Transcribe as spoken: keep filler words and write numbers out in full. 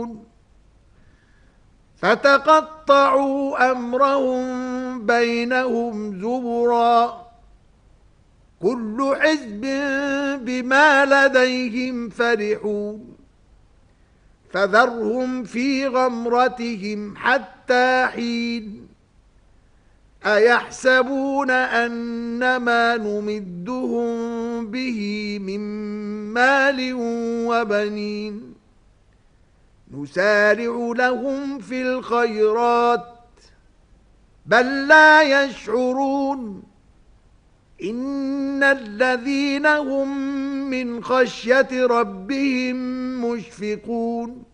فتقطعوا أمرهم بينهم زبرا كل حزب بما لديهم فرحون فذرهم في غمرتهم حتى حين أيحسبون أنما نمدهم به من مال وبنين نسارع لهم في الخيرات بل لا يشعرون إن الذين هم من خشية ربهم مشفقون